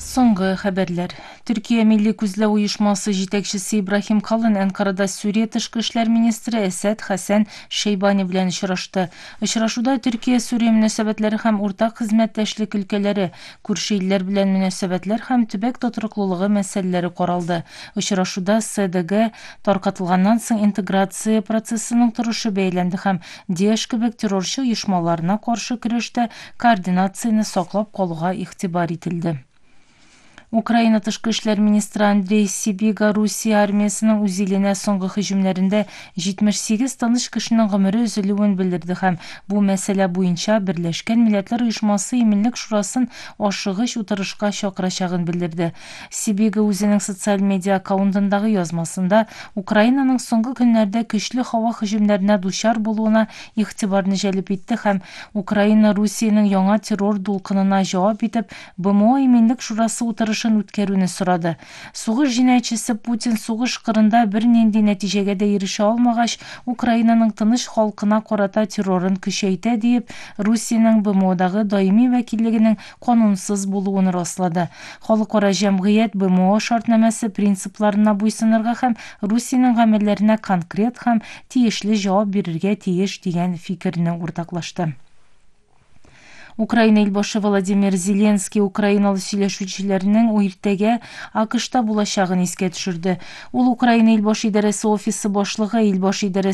Соңғы хәбәрләр. Түркия Милли күзләү оешмасы җитәкчесе Ибрахим Калын Анкарада Сүрия тышкы эшләр министры Әсәд Хәсән Шейбани белән очрашты. Очрашуда Төркия-Сүрия мөнәсәбәтләре һәм уртак хезмәттәшлек өлкәләре, күрше илләр белән мөнәсәбәтләр һәм төбәк тотрыклылыгы мәсьәләләре каралды. Очрашуда СДГ таркатылганнан соң интеграция процессының торышы бәяләнде һәм ДАЭШ кебек террорчы оешмаларына каршы көрәштә координацияны саклап калуга игътибар ителде. Украина тышкы эшләр министры Андрей Сибига Русия армиясының үзиленә соңгы һөҗүмнәрендә 78 таныш кешенең гомере өзелүен белдерде һәм бу мәсьәлә буенча Берләшкән Милләтләр Оешмасы Иминлек шурасын ашыгыч утырышка чакырачагын белдерде. Сибига үзенең социаль медиа аккаунтындагы язмасында Украинаның соңгы көннәрдә көчле һава һөҗүмнәренә дучар булуына игътибарны җәлеп итте һәм Украина Русиянең яңа террор дулкынына җавап итеп БМО Иминлек шурасы утырышын үткәрүне сорады. Сугыш җинаятьчесе Путин сугыш кырында бернинди нәтиҗәгә дә ирешә алмагач, Украинаның тыныч халкына карата террорын көчәйтә дип, Русиянең БМОдагы даими вәкиллегенең канунсыз булуын раслады. Халыкара җәмгыять БМО шартнамәсе принципларына буйсынырга һәм Русиянең гамәлләренә конкрет һәм тиешле җавап бирергә тиеш дигән фикерне уртаклашты. Украина илбашы Владимир Зеленский украиналы сөйләшүчеләрнең иртәгә АКШта булачагын искә төшерде. Ул Украина илбашы идарәсе офисы башлыгы, илбашы идарәсе